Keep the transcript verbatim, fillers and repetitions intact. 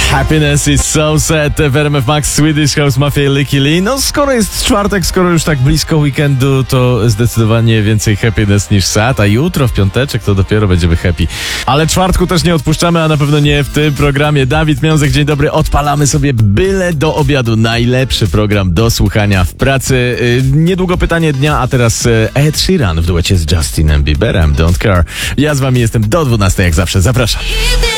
Happiness is so sad w R M F Max, Swedish House Mafia i Lykke Li. No skoro jest czwartek, skoro już tak blisko weekendu, to zdecydowanie więcej happiness niż sad, a jutro w piąteczek to dopiero będziemy happy. Ale czwartku też nie odpuszczamy, a na pewno nie w tym programie. Dawid Miązek, dzień dobry, odpalamy sobie byle do obiadu. Najlepszy program do słuchania w pracy. Yy, niedługo pytanie dnia, a teraz yy, Ed Sheeran w duecie z Justinem Bieberem, Don't Care. Ja z wami jestem do dwunastej jak zawsze, zapraszam.